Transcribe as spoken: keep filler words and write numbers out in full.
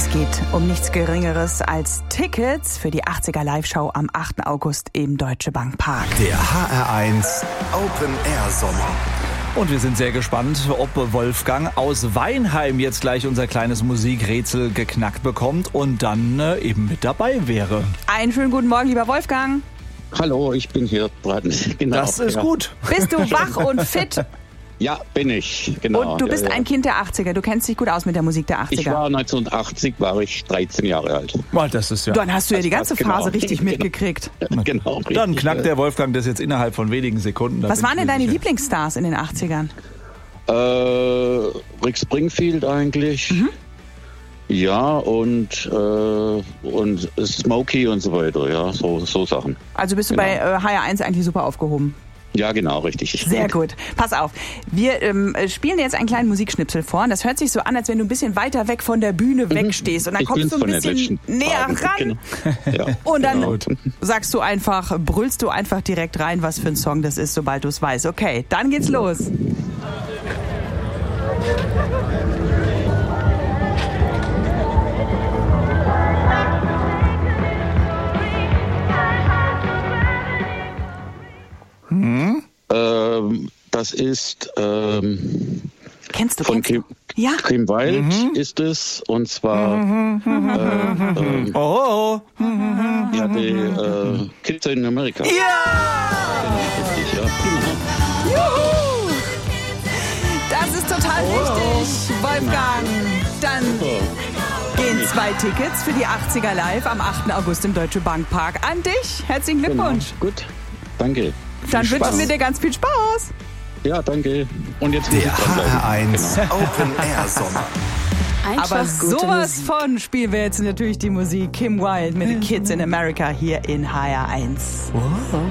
Es geht um nichts Geringeres als Tickets für die achtziger Live-Show am achten August im Deutsche Bank Park. Der H R eins Open Air Sommer. Und wir sind sehr gespannt, ob Wolfgang aus Weinheim jetzt gleich unser kleines Musikrätsel geknackt bekommt und dann äh, eben mit dabei wäre. Einen schönen guten Morgen, lieber Wolfgang. Hallo, ich bin hier dran. Genau, das ist ja. gut. Bist du wach und fit? Ja, bin ich, genau. Und du bist ja, ja. ein Kind der achtziger. Du kennst dich gut aus mit der Musik der achtziger. Ich war neunzehnhundertachtzig, war ich dreizehn Jahre alt. Mal, das ist ja. Dann hast du ja die ganze genau. Phase richtig mitgekriegt. Genau, richtig. Dann knackt der Wolfgang das jetzt innerhalb von wenigen Sekunden. Was waren denn deine sicher. Lieblingsstars in den achtzigern? Äh, Rick Springfield eigentlich. Mhm. Ja, und, äh, und Smokey und so weiter, ja, so, so Sachen. Also bist du Genau. bei äh, H R eins eigentlich super aufgehoben. Ja, genau, richtig. Sehr gut. Pass auf, wir ähm, spielen dir jetzt einen kleinen Musikschnipsel vor. Und das hört sich so an, als wenn du ein bisschen weiter weg von der Bühne wegstehst. Und dann Ich kommst bin's du ein von den bisschen letzten näher Tagen. ran. Genau. Ja, Und dann genau. sagst du einfach, brüllst du einfach direkt rein, was für ein Song das ist, sobald du es weißt. Okay, dann geht's los. Hm? Ähm, das ist ähm, Kennst du, von kennst du? Kim, Ja. Kim Wilde Mhm. ist es, und zwar Mhm. äh, ähm, Oh, oh. ja, die äh, Kids in America. Ja! Richtig, ja. Juhu! Das ist total richtig, Wolfgang. Dann gehen zwei Tickets für die achtziger Live am achten August im Deutsche Bank Park an dich. Herzlichen Glückwunsch. Genau. Gut, danke. Dann Viel wünschen Spaß. wir dir ganz viel Spaß. Ja, danke. Und jetzt muss ich Der H dranbleiben. R eins Genau. Open Air Sommer. Aber Einfach gute sowas Musik. von spielen wir jetzt natürlich die Musik Kim Wilde mit den Kids in America hier in H R eins. Wow.